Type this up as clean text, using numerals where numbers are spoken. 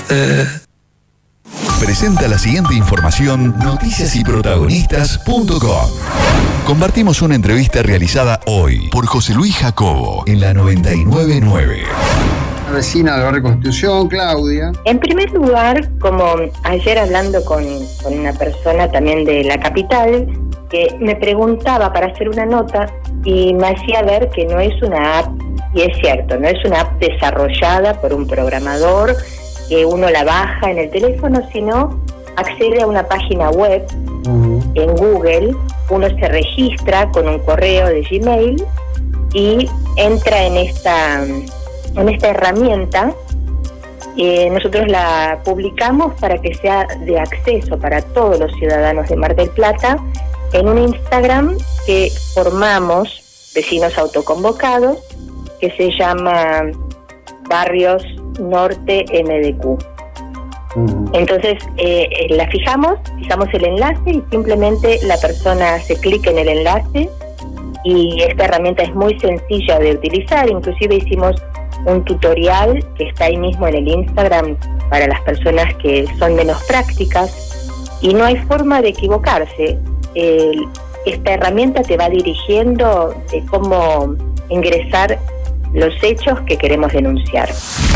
Presenta la siguiente información noticiasyprotagonistas.com. Compartimos una entrevista realizada hoy por José Luis Jacobo en la 999. La vecina del barrio Constitución, Claudia. En primer lugar, como ayer hablando con una persona también de la capital, que me preguntaba para hacer una nota y me hacía ver que no es una app, y es cierto, no es una app desarrollada por un programador, que uno la baja en el teléfono, sino accede a una página web en Google, uno se registra con un correo de Gmail y entra en esta herramienta. Nosotros la publicamos para que sea de acceso para todos los ciudadanos de Mar del Plata en un Instagram que formamos, vecinos autoconvocados, que se llama Barrios Norte MDQ. Entonces la fijamos el enlace y simplemente la persona hace clic en el enlace y esta herramienta es muy sencilla de utilizar. Inclusive hicimos un tutorial que está ahí mismo en el Instagram para las personas que son menos prácticas y no hay forma de equivocarse. Esta herramienta te va dirigiendo de cómo ingresar los hechos que queremos denunciar.